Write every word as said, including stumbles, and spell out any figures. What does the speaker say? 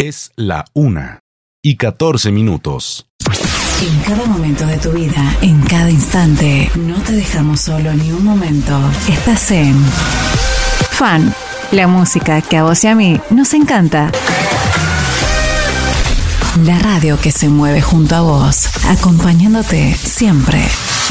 Es la una y catorce minutos. En cada momento de tu vida, en cada instante, no te dejamos solo ni un momento. Estás en Fan, la música que a vos y a mí nos encanta. La radio que se mueve junto a vos, acompañándote siempre.